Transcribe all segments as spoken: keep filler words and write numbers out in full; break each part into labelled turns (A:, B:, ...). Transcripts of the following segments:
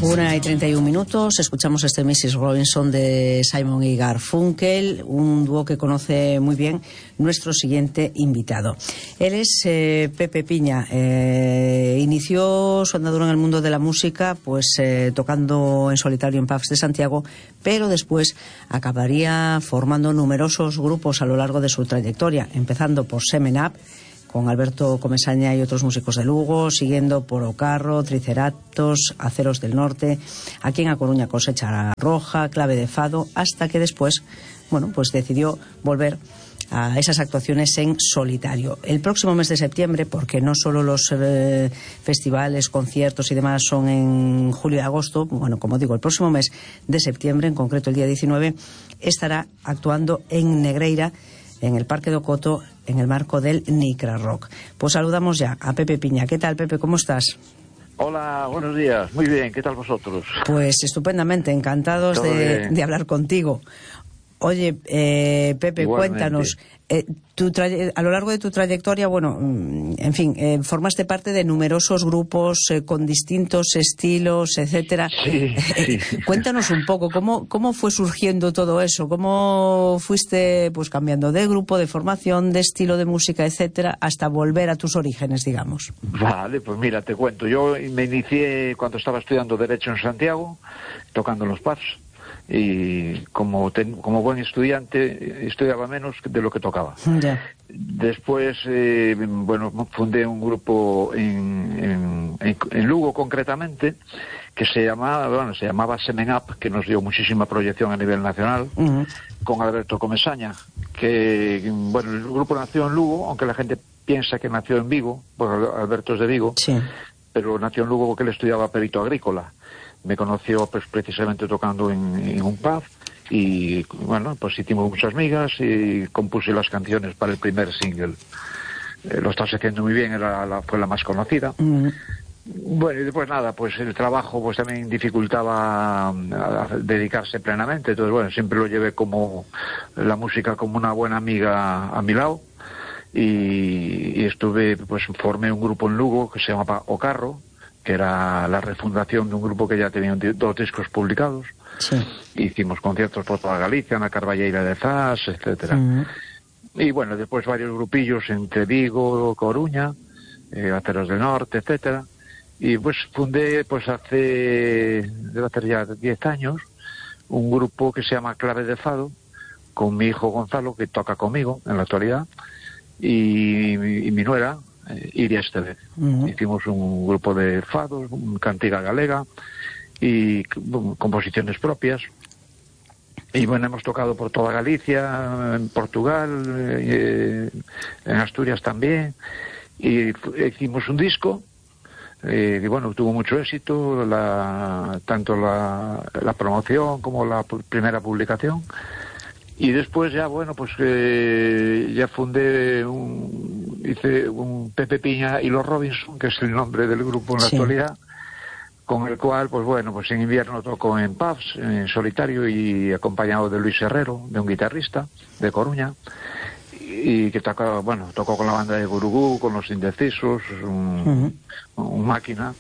A: Una y treinta y un minutos, escuchamos este missus Robinson de Simon y Garfunkel, un dúo que conoce muy bien nuestro siguiente invitado. Él es eh, Pepe Piña, eh, inició su andadura en el mundo de la música pues eh, tocando en solitario en pubs de Santiago, pero después acabaría formando numerosos grupos a lo largo de su trayectoria, empezando por Semen Up, con Alberto Comesaña y otros músicos de Lugo, siguiendo por Ocarro, Triceratops, Aceros del Norte, aquí en A Coruña Cosecha Roja, Clave de Fado, hasta que después, bueno, pues decidió volver a esas actuaciones en solitario. El próximo mes de septiembre, porque no solo los eh, festivales, conciertos y demás son en julio y agosto, bueno, como digo, el próximo mes de septiembre, en concreto el día diecinueve, estará actuando en Negreira, en el Parque do Coto, en el marco del Nicra Rock. Pues saludamos ya a Pepe Piña. ¿Qué tal, Pepe? ¿Cómo estás?
B: Hola, buenos días. Muy bien, ¿qué tal vosotros?
A: Pues estupendamente, encantados de, de hablar contigo. Oye, eh, Pepe,
B: Igualmente.
A: Cuéntanos, eh, tu a lo largo de tu trayectoria, bueno, en fin, eh, formaste parte de numerosos grupos eh, con distintos estilos, etcétera.
B: Sí, sí.
A: Cuéntanos un poco, ¿cómo, cómo fue surgiendo todo eso? ¿Cómo fuiste pues cambiando de grupo, de formación, de estilo de música, etcétera, hasta volver a tus orígenes, digamos?
B: Vale, pues mira, te cuento. Yo me inicié cuando estaba estudiando Derecho en Santiago, tocando en los pubs. Y como ten, como buen estudiante estudiaba menos de lo que tocaba.
A: Yeah.
B: Después, eh, bueno, fundé un grupo en, en, en Lugo concretamente que se llamaba, bueno, se llamaba Semen Up, que nos dio muchísima proyección a nivel nacional, uh-huh. con Alberto Comesaña, que, bueno, el grupo nació en Lugo, aunque la gente piensa que nació en Vigo, porque Alberto es de Vigo,
A: sí.
B: pero nació en Lugo porque él estudiaba perito agrícola. Me conoció pues precisamente tocando en, en un pub y bueno, pues hicimos muchas migas y compuse las canciones para el primer single. Eh, lo estás haciendo muy bien, era la, fue la más conocida. Mm. Bueno, y después nada, pues el trabajo pues también dificultaba a dedicarse plenamente, entonces bueno, siempre lo llevé como la música como una buena amiga a mi lado y, y estuve, pues formé un grupo en Lugo que se llamaba Ocarro, que era la refundación de un grupo que ya tenía dos discos publicados. Sí. Hicimos conciertos por toda Galicia, en la Carballeira de Zas, etcétera. Uh-huh. Y bueno, después varios grupillos entre Vigo, Coruña, eh, Aceros del Norte, etcétera. Y pues fundé, pues hace, debe hacer ya diez años, un grupo que se llama Clave de Fado, con mi hijo Gonzalo, que toca conmigo en la actualidad, y, y mi nuera, Eh, Iria Estevez. Uh-huh. Hicimos un grupo de fados, un cantiga galega y bueno, composiciones propias. Y bueno, hemos tocado por toda Galicia, en Portugal, eh, en Asturias también. Y hicimos un disco eh, que bueno, tuvo mucho éxito, la, tanto la, la promoción como la pu- primera publicación. Y después ya, bueno, pues eh, ya fundé un, hice un Pepe Piña y los Robinson, que es el nombre del grupo en la sí. actualidad, con el cual, pues bueno, pues en invierno toco en pubs, en solitario y acompañado de Luis Herrero, de un guitarrista de Coruña, y que toca, bueno, tocó con la banda de Gurugú, con los Indecisos, un, uh-huh. un máquina,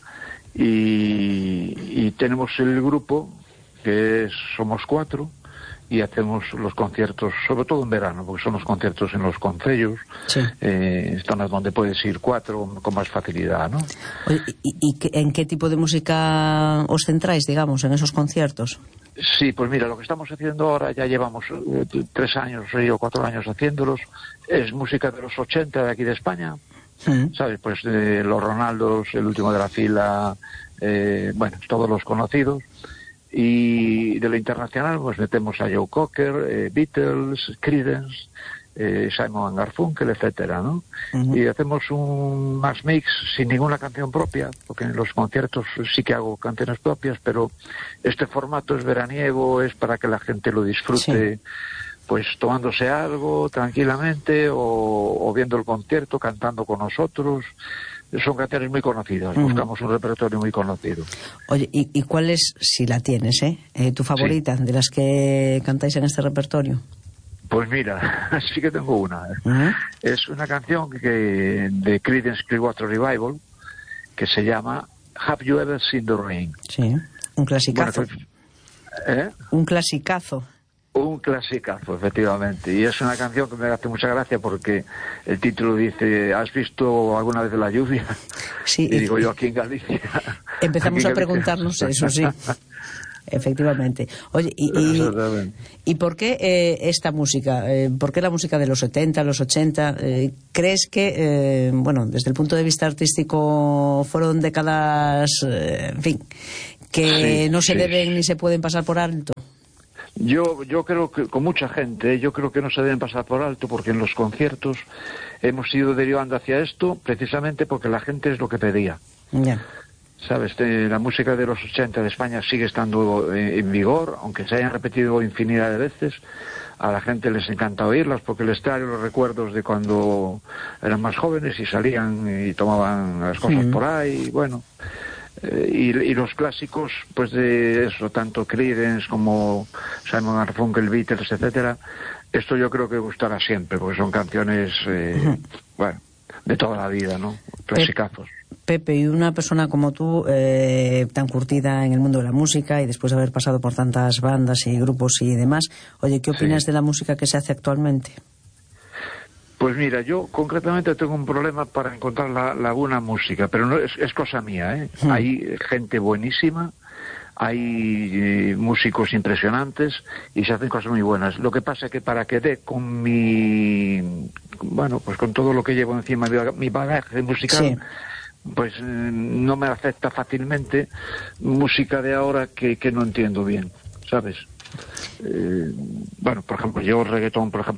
B: y, y tenemos el grupo, que es, somos cuatro, y hacemos los conciertos, sobre todo en verano, porque son los conciertos en los concellos, sí. eh, zonas donde puedes ir cuatro con más facilidad, ¿no?
A: Oye, ¿y, y qué, en qué tipo de música os centráis, digamos, en esos conciertos?
B: Sí, pues mira, lo que estamos haciendo ahora, ya llevamos eh, tres años o cuatro años haciéndolos, es música de los ochenta de aquí de España, mm. ¿sabes? Pues eh, los Ronaldos, el último de la fila, eh, bueno, todos los conocidos. Y de lo internacional pues metemos a Joe Cocker, eh, Beatles, Creedence, eh, Simon and Garfunkel, etcétera, ¿no? Uh-huh. Y hacemos un mass mix sin ninguna canción propia, porque en los conciertos sí que hago canciones propias, pero este formato es veraniego, es para que la gente lo disfrute, sí. pues tomándose algo tranquilamente o, o viendo el concierto, cantando con nosotros. Son canciones muy conocidas, uh-huh. buscamos un repertorio muy conocido.
A: Oye, ¿y, y cuál es, si la tienes, eh, eh tu favorita sí. de las que cantáis en este repertorio?
B: Pues mira, sí que tengo una.
A: Uh-huh.
B: Es una canción que de Creedence Clearwater Revival que se llama Have You Ever Seen the Rain?
A: Sí. Un clasicazo.
B: Bueno, ¿eh?
A: Un clasicazo.
B: Un clasicazo, efectivamente. Y es una canción que me hace mucha gracia porque el título dice, ¿has visto alguna vez la lluvia?
A: Sí.
B: Y digo yo, aquí en Galicia.
A: Empezamos
B: aquí en
A: a preguntarnos
B: Galicia.
A: eso, sí. Efectivamente. Oye, ¿y, y, ¿y por qué eh, esta música? Eh, ¿Por qué la música de los setenta, los ochenta? Eh, ¿Crees que, eh, bueno, desde el punto de vista artístico fueron décadas, eh, en fin, que
B: sí,
A: no se
B: sí.
A: deben ni se pueden pasar por alto?
B: Yo, yo creo que con mucha gente, yo creo que no se deben pasar por alto porque en los conciertos hemos ido derivando hacia esto precisamente porque la gente es lo que pedía.
A: Ya.
B: ¿Sabes? La música de los ochenta de España sigue estando en vigor, aunque se hayan repetido infinidad de veces. A la gente les encanta oírlas porque les trae los recuerdos de cuando eran más jóvenes y salían y tomaban las cosas mm. por ahí, y bueno. Eh, y, y los clásicos, pues de eso, tanto Creedence como Simon and Garfunkel, Beatles, etcétera. Esto yo creo que gustará siempre porque son canciones, eh, uh-huh. bueno, de toda la vida, ¿no? Clasicazos.
A: Pepe, y una persona como tú, eh, tan curtida en el mundo de la música y después de haber pasado por tantas bandas y grupos y demás, oye, ¿qué opinas sí. de la música que se hace actualmente?
B: Pues mira, yo concretamente tengo un problema para encontrar la, la buena música, pero no es, es cosa mía, ¿eh? Mm. Hay gente buenísima, hay eh, músicos impresionantes y se hacen cosas muy buenas. Lo que pasa es que para que dé con mi, bueno, pues con todo lo que llevo encima de mi bagaje musical, sí. pues eh, no me afecta fácilmente música de ahora que, que no entiendo bien, ¿sabes? Eh, bueno, por ejemplo, yo reggaetón, por ejemplo,